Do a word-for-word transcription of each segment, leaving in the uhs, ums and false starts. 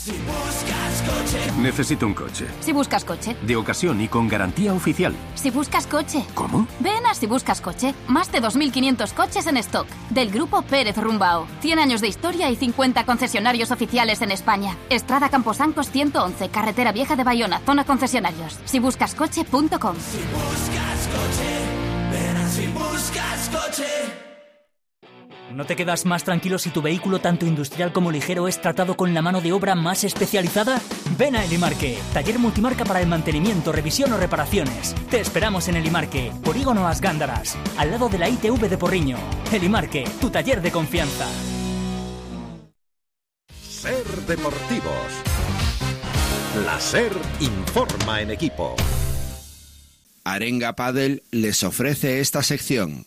Si buscas coche. Necesito un coche. Si buscas coche. De ocasión y con garantía oficial. Si buscas coche. ¿Cómo? Ven a Si buscas coche. Más de dos mil quinientos coches en stock. Del grupo Pérez Rumbao. cien años de historia y cincuenta concesionarios oficiales en España. Estrada Camposancos ciento once, Carretera Vieja de Bayona, zona concesionarios. si buscas coche punto com. Si buscas coche. Ven a Si buscas coche. ¿No te quedas más tranquilo si tu vehículo, tanto industrial como ligero, es tratado con la mano de obra más especializada? Ven a Elimarque, taller multimarca para el mantenimiento, revisión o reparaciones. Te esperamos en Elimarque, Polígono As Gándaras, al lado de la I T V de Porriño. Elimarque, tu taller de confianza. Ser Deportivos. La SER informa en equipo. Arenga Padel les ofrece esta sección.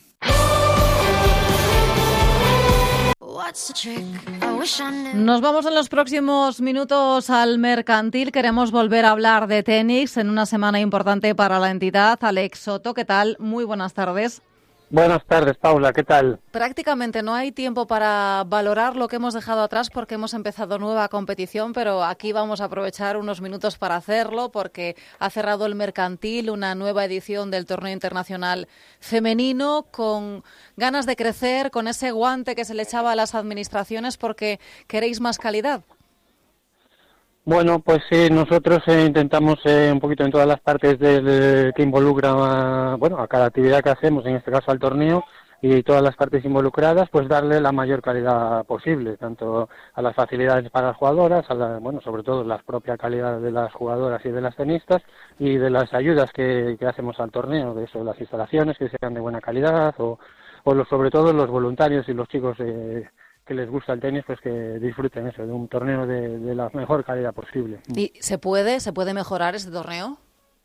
Nos vamos en los próximos minutos al Mercantil. Queremos volver a hablar de tenis en una semana importante para la entidad. Alex Soto, ¿qué tal? Muy buenas tardes. Buenas tardes, Paula, ¿qué tal? Prácticamente no hay tiempo para valorar lo que hemos dejado atrás porque hemos empezado nueva competición, pero aquí vamos a aprovechar unos minutos para hacerlo porque ha cerrado el Mercantil una nueva edición del torneo internacional femenino con ganas de crecer, con ese guante que se le echaba a las administraciones porque queréis más calidad. Bueno, pues sí, nosotros eh, intentamos eh, un poquito en todas las partes del, que involucra, bueno, a cada actividad que hacemos, en este caso al torneo, y todas las partes involucradas, pues darle la mayor calidad posible, tanto a las facilidades para las jugadoras, a la, bueno, sobre todo la propia calidad de las jugadoras y de las tenistas, y de las ayudas que, que hacemos al torneo, de eso, las instalaciones que sean de buena calidad, o, o los, sobre todo los voluntarios y los chicos eh, que les gusta el tenis, pues que disfruten eso, de un torneo de, de la mejor calidad posible. ¿Y se puede, se puede mejorar este torneo?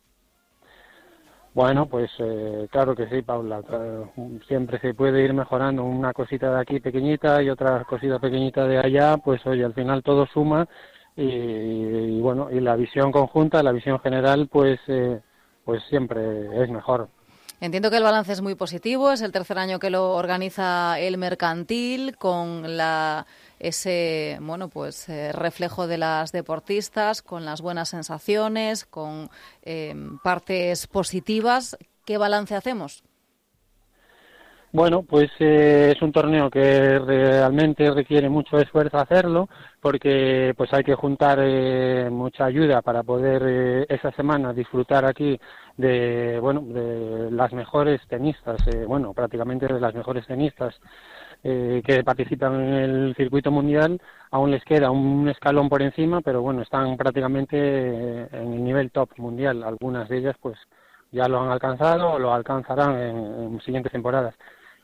Bueno, pues eh, claro que sí, Paula. Claro, siempre se puede ir mejorando una cosita de aquí pequeñita y otra cosita pequeñita de allá, pues oye, al final todo suma y, y bueno, y la visión conjunta, la visión general, pues, eh, pues siempre es mejor. Entiendo que el balance es muy positivo, es el tercer año que lo organiza el Mercantil con la ese bueno pues eh, reflejo de las deportistas, con las buenas sensaciones, con eh, partes positivas. ¿Qué balance hacemos? Bueno, pues eh, es un torneo que realmente requiere mucho esfuerzo hacerlo, porque pues hay que juntar eh, mucha ayuda para poder eh, esa semana disfrutar aquí de bueno de las mejores tenistas, eh, bueno prácticamente de las mejores tenistas eh, que participan en el circuito mundial. Aún les queda un escalón por encima, pero bueno, están prácticamente eh, en el nivel top mundial. Algunas de ellas pues ya lo han alcanzado o lo alcanzarán en, en siguientes temporadas.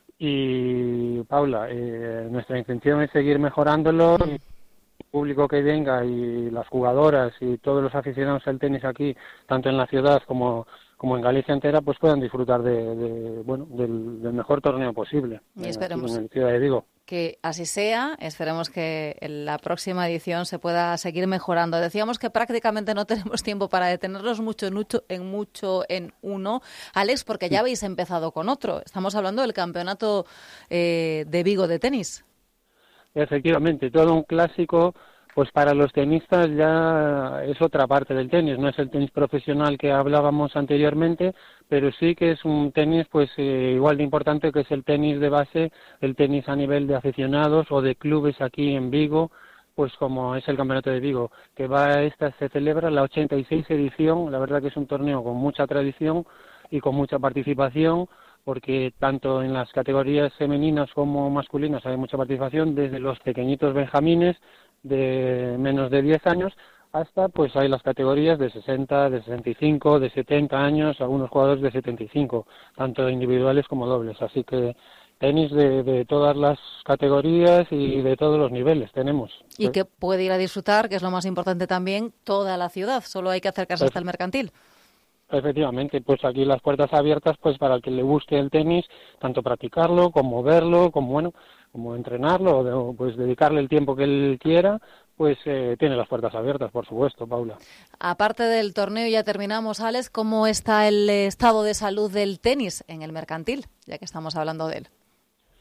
Y Paula, eh, nuestra intención es seguir mejorándolo, y el público que venga y las jugadoras y todos los aficionados al tenis aquí, tanto en la ciudad como, como en Galicia entera, pues puedan disfrutar de, de bueno del, del mejor torneo posible. Y esperemos en Ciudad de Vigo. Que así sea. Esperemos que en la próxima edición se pueda seguir mejorando. Decíamos que prácticamente no tenemos tiempo para detenernos mucho en mucho en, mucho en uno, Alex, porque ya habéis empezado con otro. Estamos hablando del campeonato eh, de Vigo de tenis. Efectivamente, todo un clásico. Pues para los tenistas ya es otra parte del tenis, no es el tenis profesional que hablábamos anteriormente, pero sí que es un tenis pues eh, igual de importante que es el tenis de base, el tenis a nivel de aficionados o de clubes aquí en Vigo, pues como es el Campeonato de Vigo, que va esta se celebra la ochenta y seis edición. La verdad que es un torneo con mucha tradición y con mucha participación, porque tanto en las categorías femeninas como masculinas hay mucha participación, desde los pequeñitos benjamines de menos de diez años hasta pues hay las categorías de sesenta, de sesenta y cinco, de setenta años, algunos jugadores de setenta y cinco, tanto individuales como dobles, así que tenis de, de todas las categorías y de todos los niveles tenemos. Y que puede ir a disfrutar, que es lo más importante también, toda la ciudad, solo hay que acercarse hasta el Mercantil. Efectivamente, pues aquí las puertas abiertas pues para el que le guste el tenis, tanto practicarlo como verlo, como bueno, como entrenarlo, o de, pues dedicarle el tiempo que él quiera, pues eh, tiene las puertas abiertas, por supuesto, Paula. Aparte del torneo, ya terminamos, Alex, ¿cómo está el estado de salud del tenis en el Mercantil, ya que estamos hablando de él?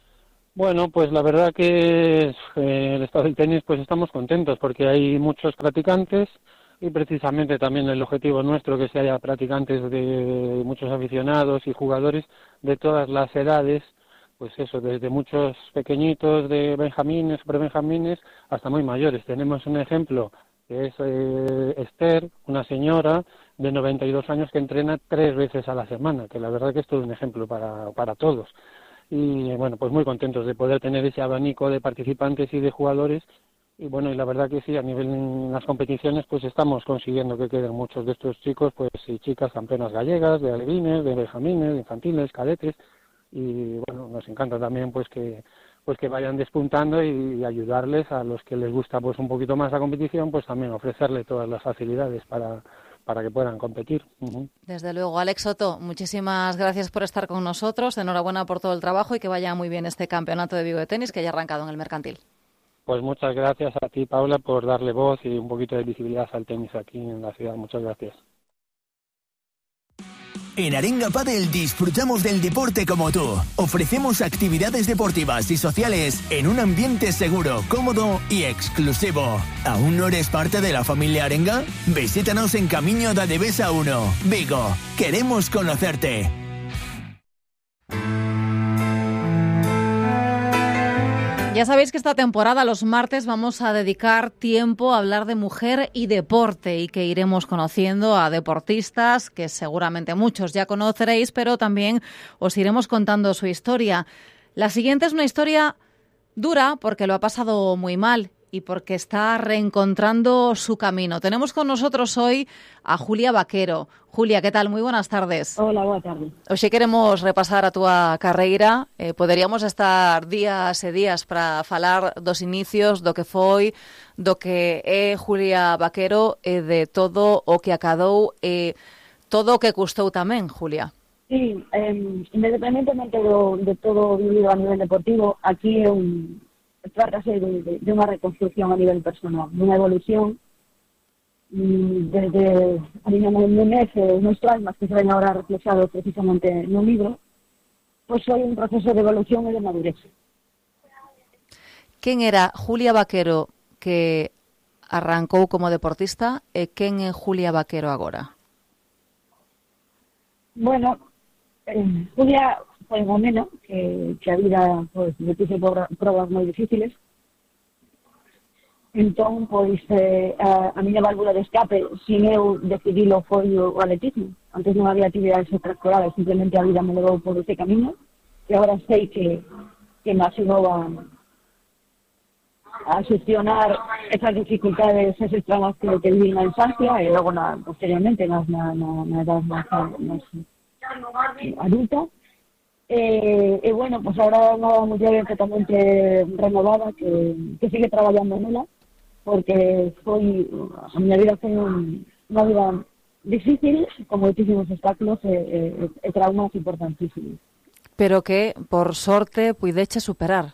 Bueno, pues la verdad que eh, el estado del tenis, pues estamos contentos porque hay muchos practicantes y precisamente también el objetivo nuestro que se haya practicantes de muchos aficionados y jugadores de todas las edades, pues eso, desde muchos pequeñitos de benjamines, prebenjamines, hasta muy mayores. Tenemos un ejemplo que es eh, Esther, una señora de noventa y dos años que entrena tres veces a la semana, que la verdad que es todo un ejemplo para, para todos. Y bueno, pues muy contentos de poder tener ese abanico de participantes y de jugadores. Y bueno, y la verdad que sí, a nivel en las competiciones, pues estamos consiguiendo que queden muchos de estos chicos, pues y chicas campeonas gallegas, de alevines, de benjamines, de infantiles, cadetes. Y bueno, nos encanta también pues que pues que vayan despuntando y, y ayudarles a los que les gusta pues un poquito más la competición, pues también ofrecerle todas las facilidades para para que puedan competir. Uh-huh. Desde luego. Alex Soto, muchísimas gracias por estar con nosotros, enhorabuena por todo el trabajo y que vaya muy bien este campeonato de Vigo de tenis que ya ha arrancado en el Mercantil. Pues muchas gracias a ti, Paula, por darle voz y un poquito de visibilidad al tenis aquí en la ciudad. Muchas gracias. En Arenga Padel disfrutamos del deporte como tú. Ofrecemos actividades deportivas y sociales en un ambiente seguro, cómodo y exclusivo. ¿Aún no eres parte de la familia Arenga? Visítanos en Camino da Devesa uno, Vigo. Queremos conocerte. Ya sabéis que esta temporada, los martes, vamos a dedicar tiempo a hablar de mujer y deporte y que iremos conociendo a deportistas que seguramente muchos ya conoceréis, pero también os iremos contando su historia. La siguiente es una historia dura porque lo ha pasado muy mal y porque está reencontrando su camino. Tenemos con nosotros hoy a Julia Vaquero. Julia, que tal? Moi buenas tardes. Hola, boa tarde. Hoxe queremos repasar a túa carreira. Eh, poderíamos estar días e días para falar dos inicios, do que foi, do que é Julia Vaquero e de todo o que acadou e todo o que custou tamén, Julia. Sí, eh, independentemente do, de todo vivido a nivel deportivo, aquí é un... trátase de, de, de unha reconstrucción a nivel personal, dunha evolución desde a miña niñez e nos traumas que se ven ahora reflexados precisamente no libro, pois foi un proceso de evolución e de madurez. Quen era Julia Vaquero que arrancou como deportista e quen é Julia Vaquero agora? Bueno, eh, Julia foi un homeno que, que a vida pois, me puxe probas moi difíciles. Entón, pois, eh, a, a miña válvula de escape, sin eu decidilo, foi o, o atletismo. Antes non había actividades extraescolares, simplemente a vida me levou por ese camiño, e agora sei que, que me axudou a, a gestionar esas dificultades, esos traumas que, que viví na infancia, e logo, na, posteriormente, na, na, na, na edad máis adulta. E, e bueno, pues ahora unha muller totalmente renovada que, que sigue traballando nela, porque foi a miña vida foi un, unha vida difícil, con moitísimos obstáculos e, e, e traumas importantísimos. Pero que, por sorte, puideche superar.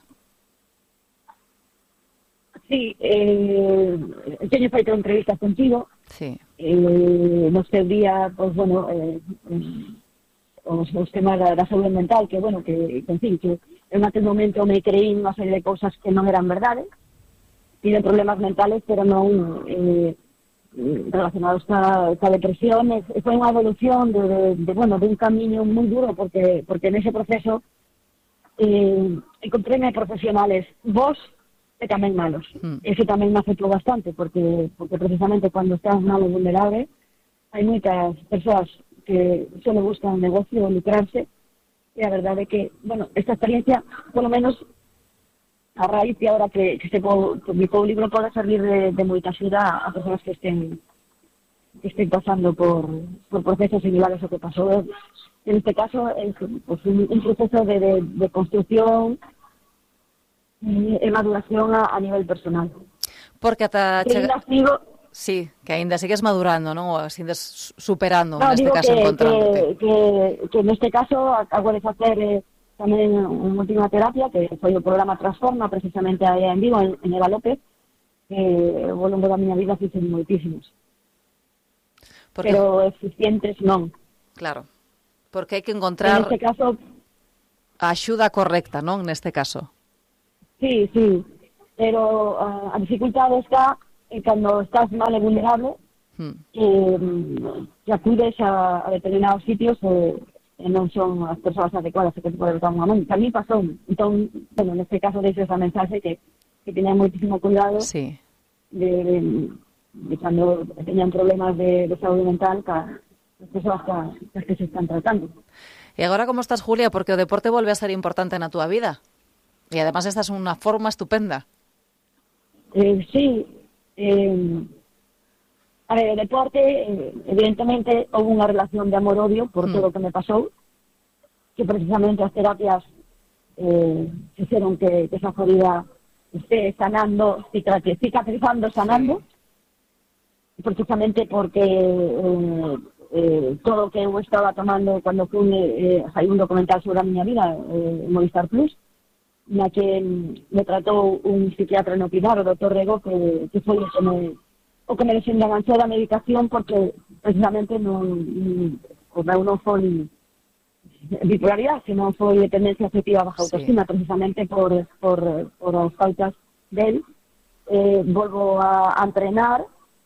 Sí, eh, teño feito entrevistas contigo. Sí. Eh, no seu día, pues bueno, eh, os, os temas da, da saúde mental, que, bueno, que, que en fin, que en aquel momento me creí unha serie de cousas que non eran verdade. Tienen problemas mentales, pero non eh, relacionados ca, ca depresión. E foi unha evolución de, de, de, bueno, de un camiño moi duro, porque, porque en ese proceso eh, encontréme profesionales vos e tamén malos. Mm. Eso tamén me afectou bastante, porque, porque precisamente cando estás malo e vulnerable, hai moitas persoas que só le buscan negocio, lucrarse, e a verdade é que, bueno, esta experiencia, polo menos, a raíz de ahora que, que se publicou o libro, pode servir de, de moita axuda a persoas que estén que estén pasando por, por procesos similares ao que pasou. En este caso, es pues, un, un proceso de, de, de construcción e maduración a, a nivel personal. Porque ata chega... Sigo... Sí, que ainda sigues madurando, non? Ou sigues superando, no, neste caso, que, encontrándote. Que, que, que neste caso acabo de facer eh, tamén unha última terapia, que foi o programa Transforma, precisamente aí en Vigo, en, en Eva López, que ao longo da miña vida fixen moitísimos. Porque... Pero eficientes non. Claro, porque hai que encontrar en este caso... a axuda correcta, non? Neste caso. Sí, sí, pero uh, a dificultade está eh, cando estás mal e vulnerable, hmm. eh, que acudes a, a determinados sitios e, e non son as persoas adecuadas que te poden botar unha man. Que a mí pasou. Entón, bueno, neste caso deixo esa mensaxe que, que teña moitísimo cuidado sí. de, de, de cando teñan problemas de, de saúde mental ca as persoas ca, que se están tratando. E agora como estás, Julia? Porque o deporte volve a ser importante na túa vida. E además esta é unha forma estupenda. Eh, sí, eh, a ver, o deporte, eh, evidentemente, houve unha relación de amor-odio por mm. todo o que me pasou, que precisamente as terapias eh, fixeron que, que esa ferida esté sanando, cicatrizando, sanando, sí. Precisamente porque eh, eh, todo o que eu estaba tomando cando fui eh, hai un documental sobre a miña vida, eh, Movistar Plus, na que me tratou un psiquiatra no Pinar, o doutor Rego, que, que foi o que me, o que me desenganchou da medicación, porque precisamente non, o meu non foi bipolaridade, senón foi tendencia afectiva baja autoestima, sí. Precisamente por, por, por as faltas del. Eh, volvo a, a entrenar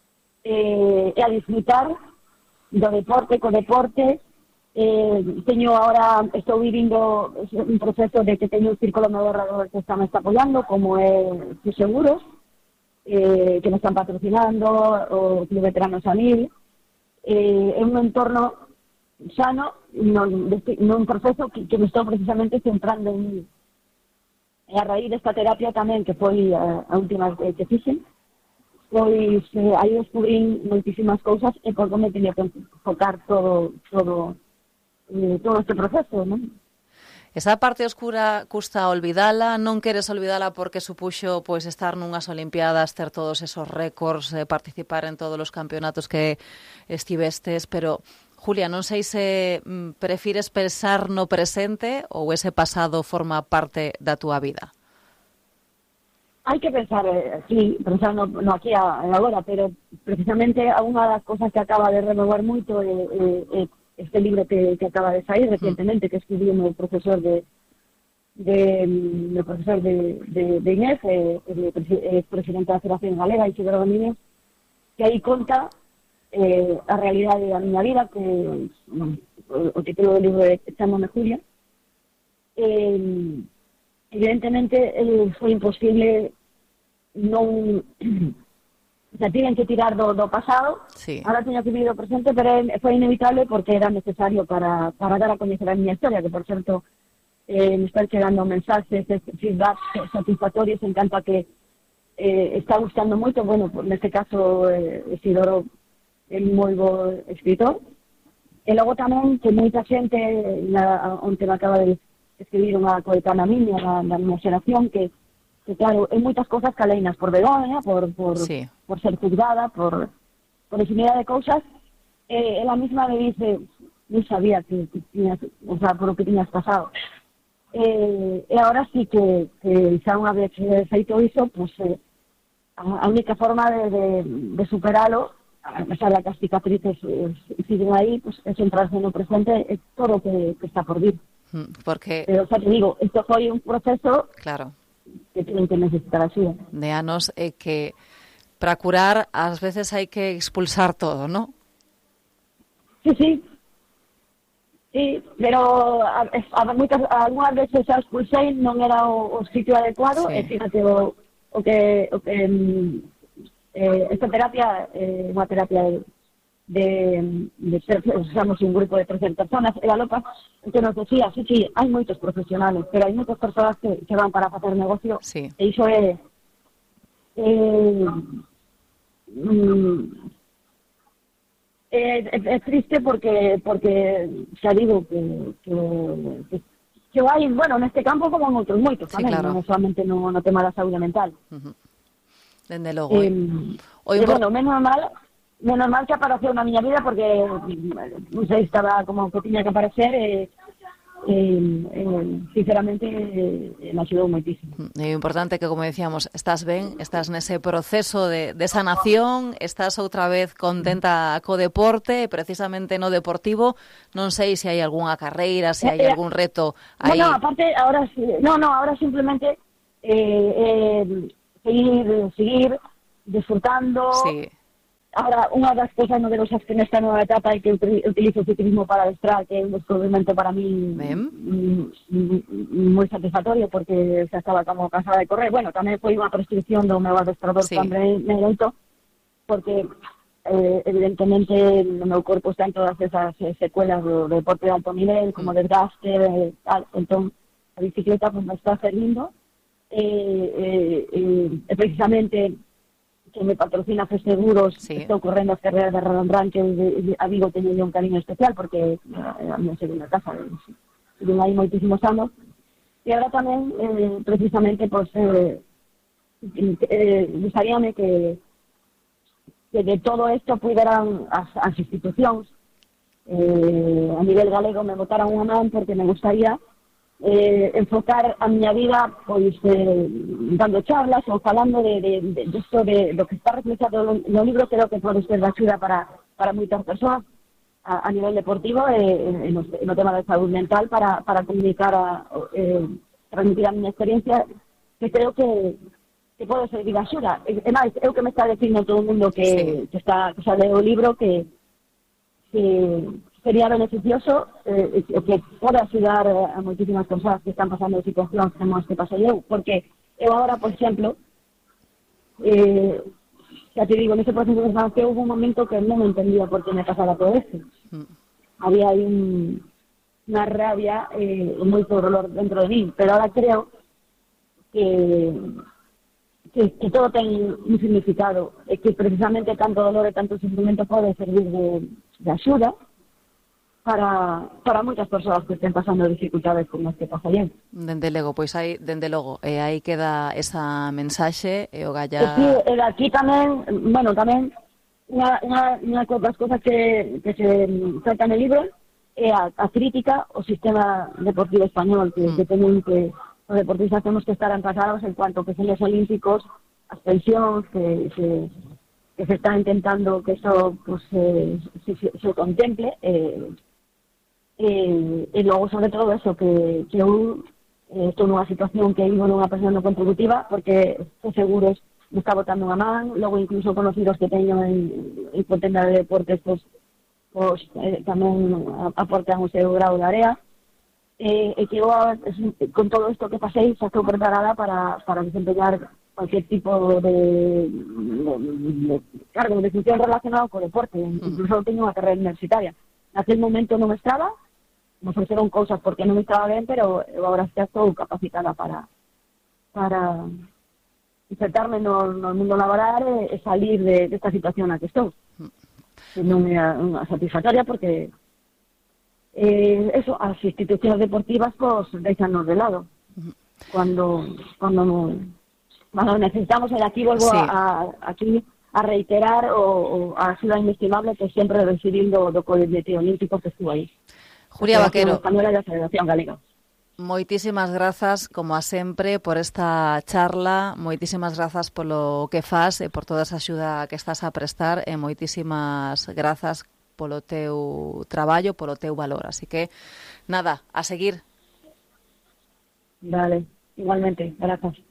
eh, e a disfrutar do deporte, co deporte. Eh, teño ahora, estou vivindo un proceso de que teño un círculo moderador que está me está apoyando, como é Sus Seguros, eh, que me están patrocinando, o Club Veterano Sanil, eh, é un entorno sano, non, non proceso que, que me estou precisamente centrando en, e a raíz desta terapia tamén, que foi a, a última que, que fixen, pois eh, aí descubrín moitísimas cousas e por como me teño que focar todo todo todo este proceso, non? Esa parte oscura custa olvidala, non queres olvidala porque supuxo pois estar nunhas Olimpiadas, ter todos esos récords, eh, participar en todos os campeonatos que estivestes, pero Julia, non sei se mm, prefires pensar no presente ou ese pasado forma parte da túa vida. Hai que pensar, eh, sí, pensar no, no aquí a, agora, pero precisamente unha das cosas que acaba de renovar moito é eh, eh, este libro que, que acaba de sair recientemente, que escribiu o profesor de de o profesor de, de, de Inés, eh, eh, presidente da Federación Galega, Isidoro Domínguez, que aí conta eh, a realidade da miña vida, que o, o título do libro é Chámame Julia. Eh, evidentemente eh, foi imposible non... O sea, tienen que tirar do, do pasado, sí. Ahora teño que vivir o presente, pero foi inevitable porque era necesario para, para dar a coñecer a miña historia, que por certo eh, me están chegando mensajes, feedbacks satisfactorios, en canto a que eh, está gustando moito, bueno, neste caso eh, Isidoro é moi bo escritor, e logo tamén que moita xente, na, onde me acaba de escribir unha coetánea miña, da, da miña xeración, que que claro, hai moitas cosas caleinas por vergonha, por por, sí. por ser juzgada, por por infinidad de cousas, eh, ela misma me dice, non sabía que, que tiñas, o sea, por o que tiñas pasado. Eh, e agora sí que, que xa unha vez feito iso, pues, eh, a, a única forma de, de, de superalo, a pesar de que as cicatrices eh, siguen aí, pues, é centrarse no presente, é todo o que, que está por vir. Porque... Pero, o sea, te digo, isto foi un proceso... Claro. Que tienen que necesitar axuda. De anos é que para curar ás veces hai que expulsar todo, ¿no? Sí, sí. Sí, pero a, a, muitas, algunhas veces xa expulsei, non era o, o sitio adecuado, sí. E fíjate o, o que, o que eh, esta terapia é eh, unha terapia de de, de ser, usamos un grupo de trescientas personas, e a Lopa que nos decía, sí, sí, hai moitos profesionales, pero hai moitas persoas que, que van para facer negocio, sí. E iso é é, mm, é, é, é triste porque porque xa digo que que, que, que hai, bueno, neste campo como en outros moitos, sí, tamén, claro. Non solamente no, no tema da saúde mental. Uh-huh. Dende logo. Eh, o e, bueno, menos mal Menos mal que apareceu na miña vida porque, non sei, estaba como que tiña que aparecer e, e, e sinceramente, e, me axudou moitísimo. É importante que, como decíamos, estás ben, estás nese proceso de, de sanación, estás outra vez contenta co deporte, precisamente no deportivo, non sei se hai algunha carreira, se hai algún reto aí. No, no, aparte, ahora, no, no, ahora simplemente eh, eh, seguir, seguir disfrutando. Sí. Ahora, unha das cousas novedosas que nesta nova etapa é que utilizo o ciclismo para adestrar, que é un descubrimento para mí moi satisfactorio, porque xa estaba como cansada de correr. Bueno, tamén foi unha prescripción do meu adestrador, sí. Tamén me deito, porque eh, evidentemente no meu corpo están todas esas secuelas do, do deporte de alto nivel, como desgaste, eh, tal. Entón, a bicicleta pues, me está servindo, eh, eh, eh, precisamente que me patrocina F Seguros, sí. Estou correndo as carreras de Redondrán, que de, de, a Vigo teño un cariño especial, porque é a minha segunda casa, e hai moitísimos anos, e agora tamén, eh, precisamente, pues, eh, eh, gustaríame que, que de todo isto puderan as, as institucións eh, a nivel galego me botaran unha man, porque me gustaría Eh, enfocar a miña vida pois eh, dando charlas ou falando de, de, de, de, esto de lo que está reflexado no, no libro. Creo que pode ser de axuda para, para moitas persoas a, a nivel deportivo eh, no, no tema de saúde mental, para, para comunicar a, eh, transmitir a miña experiencia, que creo que, que pode servir de axuda. E, e máis, é o que me está dicindo todo o mundo que, sí. que está que xa leo o libro, que que sería beneficioso, eh, que pode axudar a moitísimas persoas que están pasando situacións como as que pasei eu, porque eu agora, por exemplo, eh, xa te digo, nese proceso de sanación houve un momento que non entendía por que me pasaba todo eso. Mm. Había aí un, unha rabia e eh, moito dolor dentro de mí, pero ahora creo que, que, que todo ten un significado, e que precisamente tanto dolor e tanto sufrimento pode servir de, de axuda para, para moitas persoas que estén pasando dificultades como as que pasallén. Dende logo, pois aí, dende logo, e aí queda esa mensaxe e o galla... E sí, e aquí tamén, bueno, tamén unha, unha, unha das cousas que, que se trata no libro é a, a crítica ao sistema deportivo español, que, mm. que teñen que os deportistas temos que estar atrasados en cuanto que son os olímpicos, as pensións, que se... que se está intentando que eso pues eh, se, se, se contemple eh, eh, e logo sobre todo eso que, que eu eh, estou nunha situación que vivo nunha pensión non contributiva, porque os seguros me está botando unha man, logo incluso conocidos que teño en, en contenda de deportes pues, pues eh, tamén aportan o seu grau de área, eh, e que eu con todo isto que pasei xa estou preparada para, para desempeñar cualquier tipo de, de, de cargo de función relacionado co deporte. Incluso teño unha carreira universitaria. Naquel momento non estaba, me ofreceron cousas porque non me estaba ben, pero eu agora xa estou capacitada para para insertarme no, no mundo laboral e, e salir de, de esta situación na que estou. Que non é unha satisfactoria, porque eh, eso, as institucións deportivas pues deixanos de lado. Cuando cuando no, Bueno, necesitamos, y aquí vuelvo sí. a, a, aquí a reiterar o, o a axuda inestimable que sempre recibir do, do Comité Olímpico que estuvo aí. Julia Vaquero, Española da Federación Galega. Moitísimas grazas, como a sempre, por esta charla, moitísimas grazas polo que fas e por toda esa axuda que estás a prestar, e moitísimas grazas polo teu traballo, polo teu valor. Así que, nada, a seguir. Vale, igualmente, grazas.